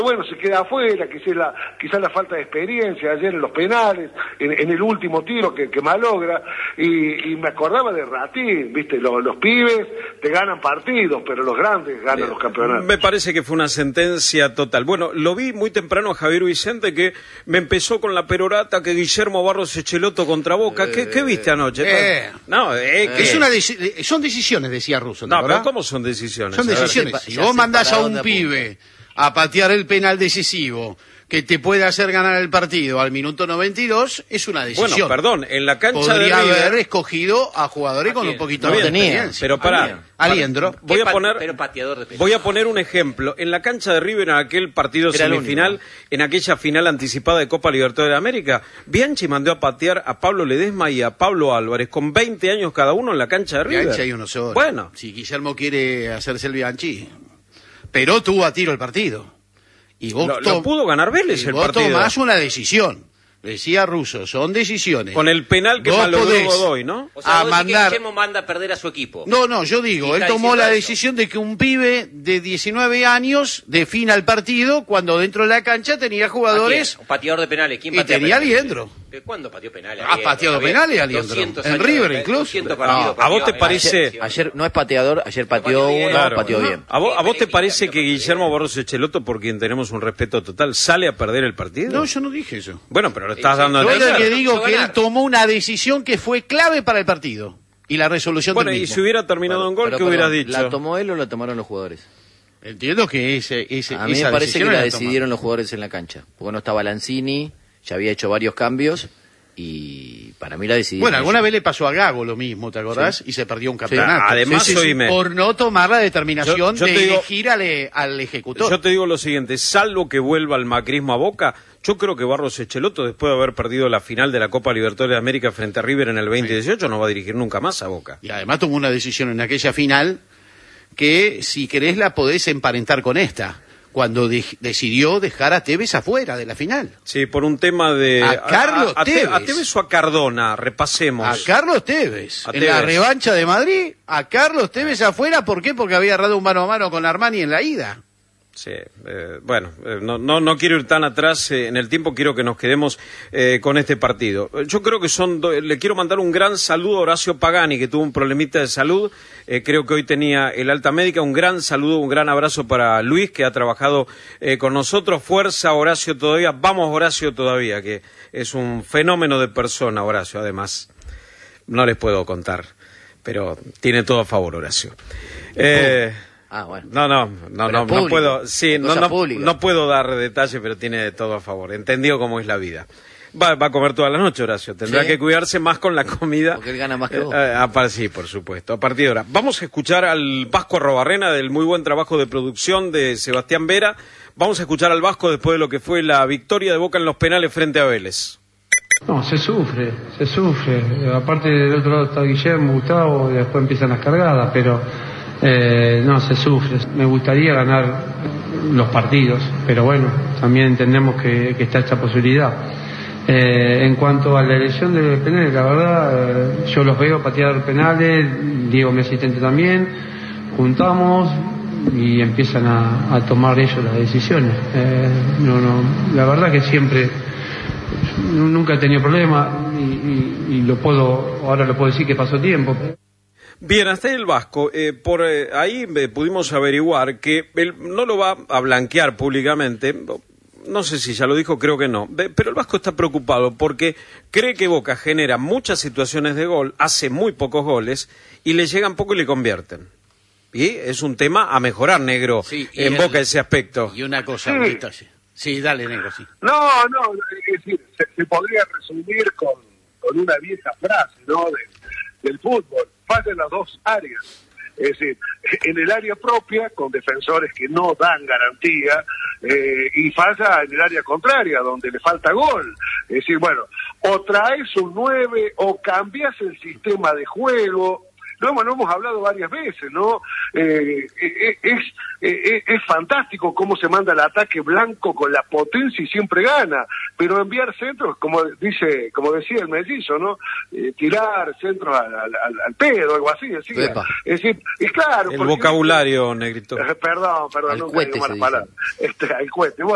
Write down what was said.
Bueno, se queda afuera, quizás la falta de experiencia ayer en los penales, en el último tiro que malogra, y me acordaba de Ratín, viste, los pibes te ganan partidos, pero los grandes ganan los campeonatos. Me parece que fue una sentencia total. Bueno, lo vi muy temprano a Javier Vicente, que me empezó con la perorata que Guillermo Barros Echelotto contra Boca. ¿Qué viste anoche? Son decisiones, decía Russo. No, pero ¿cómo son decisiones? Son decisiones. Si vos mandás a un pibe a patear el penal decisivo que te puede hacer ganar el partido al minuto 92, es una decisión. Bueno, perdón, en la cancha podría de River haber escogido a jugadores con un poquito de experiencia. Pero pará, Aliendro. Voy a poner un ejemplo. En la cancha de River, en aquel partido semifinal, en aquella final anticipada de Copa Libertadores de América, Bianchi mandó a patear a Pablo Ledesma y a Pablo Álvarez, con 20 años cada uno en la cancha de River. Bianchi hay uno solo. Bueno. Si Guillermo quiere hacerse el Bianchi, pero tuvo a tiro el partido. Y vos lo pudo ganar Vélez el partido. Vos tomás una decisión. Decía Russo, son decisiones. Con el penal que malogró Godoy, ¿no? O sea, vos decís que Guillermo manda a perder a su equipo. No, yo digo, él tomó la decisión de que un pibe de 19 años defina el partido cuando dentro de la cancha tenía jugadores... Un pateador de penales. ¿Quién patea penales? Y tenía Aliendro. Aliendro. ¿Cuándo pateó penales? ¿Ha pateado penales, Aliendro? En River incluso. ¿A vos te parece...? Ayer no es pateador, ayer pateó uno, pateó bien. ¿A vos te parece que Guillermo Barros Echelotto, por quien tenemos un respeto total, sale a perder el partido? No, yo no dije eso. Bueno, pero lo estás dando a entender. Yo que digo que él tomó una decisión que fue clave para el partido y la resolución del mismo. Bueno, y si hubiera terminado en gol, ¿qué hubieras dicho? ¿La tomó él o la tomaron los jugadores? Entiendo que a mí me parece que la decidieron los jugadores en la cancha, porque no estaba Lanzini, ya había hecho varios cambios y para mí la decidieron. Bueno, alguna vez le pasó a Gago lo mismo, ¿te acordás? Sí. Y se perdió un campeonato. Sí. Además, por no tomar la determinación de elegir al ejecutor. Yo te digo lo siguiente, salvo que vuelva el macrismo a Boca, yo creo que Barros Echelotto, después de haber perdido la final de la Copa Libertadores de América frente a River en el 2018, no va a dirigir nunca más a Boca. Y además tomó una decisión en aquella final que, si querés, la podés emparentar con esta, cuando decidió dejar a Tevez afuera de la final. Sí, por un tema de... A Carlos Tevez. ¿A Tevez o a Cardona? Repasemos. A Carlos Tevez. En la revancha de Madrid, a Carlos Tevez afuera. ¿Por qué? Porque había errado un mano a mano con Armani en la ida. Sí, no quiero ir tan atrás en el tiempo, quiero que nos quedemos con este partido. Yo creo que le quiero mandar un gran saludo a Horacio Pagani, que tuvo un problemita de salud, creo que hoy tenía el alta médica. Un gran saludo, un gran abrazo para Luis, que ha trabajado con nosotros. Fuerza, Horacio, todavía, vamos Horacio todavía, que es un fenómeno de persona, Horacio, además. No les puedo contar, pero tiene todo a favor, Horacio. Bueno. No puedo, sí, no puedo dar detalles, pero tiene todo a favor. Entendió cómo es la vida. Va a comer toda la noche, Horacio. Tendrá que cuidarse más con la comida. Porque él gana más que vos. Sí, por supuesto. A partir de ahora. Vamos a escuchar al Vasco Arrobarrena, del muy buen trabajo de producción de Sebastián Vera. Vamos a escuchar al Vasco después de lo que fue la victoria de Boca en los penales frente a Vélez. No, se sufre. Aparte, del otro lado está Guillermo, Gustavo, y después empiezan las cargadas, pero... no, se sufre. Me gustaría ganar los partidos, pero bueno, también entendemos que está esta posibilidad. En cuanto a la elección de penales, la verdad, yo los veo patear penales, Diego, mi asistente también, juntamos y empiezan a tomar ellos las decisiones. La verdad que siempre, nunca he tenido problema y ahora lo puedo decir que pasó tiempo. Bien, hasta ahí el Vasco. Por ahí pudimos averiguar que él no lo va a blanquear públicamente. No sé si ya lo dijo, creo que no. Pero el Vasco está preocupado porque cree que Boca genera muchas situaciones de gol, hace muy pocos goles y le llegan poco y le convierten. Y es un tema a mejorar, Negro, en Boca ese aspecto. Y una cosa, un detalle. Sí, dale, Negro, sí. No, es decir, se podría resumir con una vieja frase, ¿no? Del fútbol. Fallan las dos áreas, es decir, en el área propia con defensores que no dan garantía y falla en el área contraria donde le falta gol, es decir, bueno, o traes un 9 o cambias el sistema de juego. Lo hemos hablado varias veces, ¿no? Es fantástico cómo se manda el ataque blanco con la potencia y siempre gana, pero enviar centros, como decía el mellizo, ¿no? Tirar centros al pedo, algo así, es decir, es claro. El vocabulario, Negrito. Perdón, al nunca cohete digo mala palabra. Al cohete, bueno.